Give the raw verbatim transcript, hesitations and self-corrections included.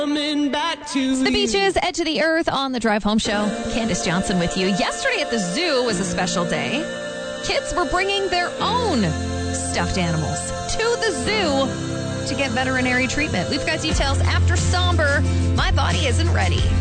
It's the beaches, edge of the earth on the Drive Home Show. Candace Johnson with you. Yesterday at the zoo was a special day. Kids were bringing their own stuffed animals to the zoo to get veterinary treatment. We've got details after Somber. My body isn't ready.